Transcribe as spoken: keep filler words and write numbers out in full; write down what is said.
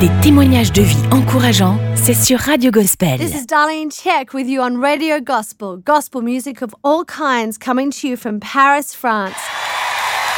Des témoignages de vie encourageants, c'est sur Radio Gospel. This is Darlene Check with you on Radio Gospel. Gospel music of all kinds coming to you from Paris, France.